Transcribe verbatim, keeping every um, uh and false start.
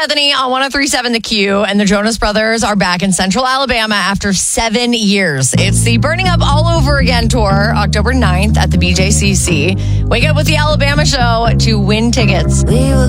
Bethany on one oh three point seven The Q, and the Jonas Brothers are back in Central Alabama after seven years. It's the Burning Up All Over Again tour, October ninth at the B J C C. Wake up with the Alabama show to win tickets. We were